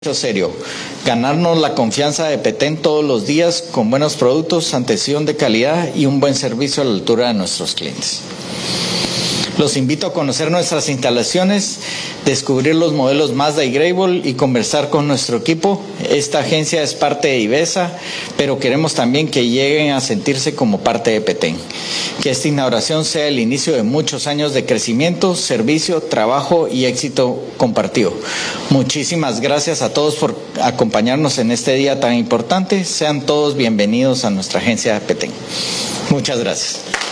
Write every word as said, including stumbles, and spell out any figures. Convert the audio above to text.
Serio, ganarnos la confianza de Petén todos los días con buenos productos, atención de calidad y un buen servicio a la altura de nuestros clientes. Los invito a conocer nuestras instalaciones, descubrir los modelos Mazda y Greybull y conversar con nuestro equipo. Esta agencia es parte de IVESA, pero queremos también que lleguen a sentirse como parte de Petén. Que esta inauguración sea el inicio de muchos años de crecimiento, servicio, trabajo y éxito compartido. Muchísimas gracias a todos por acompañarnos en este día tan importante. Sean todos bienvenidos a nuestra agencia de Petén. Muchas gracias.